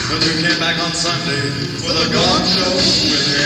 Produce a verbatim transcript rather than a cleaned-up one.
When you came back on Sunday with a gong show with